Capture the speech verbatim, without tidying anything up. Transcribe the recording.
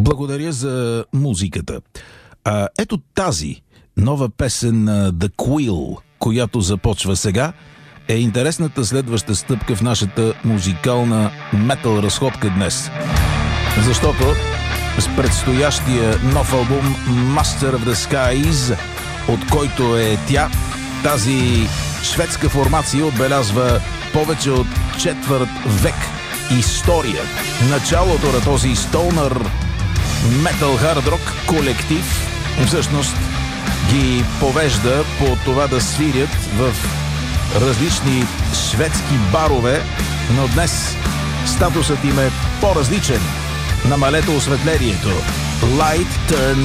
Благодаря за музиката. А, ето тази нова песен на The Quill, която започва сега, е интересната следваща стъпка в нашата музикална метал разходка днес. Защото с предстоящия нов албум Master of the Skies, от който е тя, тази шведска формация отбелязва повече от четвърт век история. Началото на този стонър метал хард рок колектив всъщност ги повежда по това да свирят в различни шведски барове, но днес статусът им е по-различен. Намалете осветлението. Light turns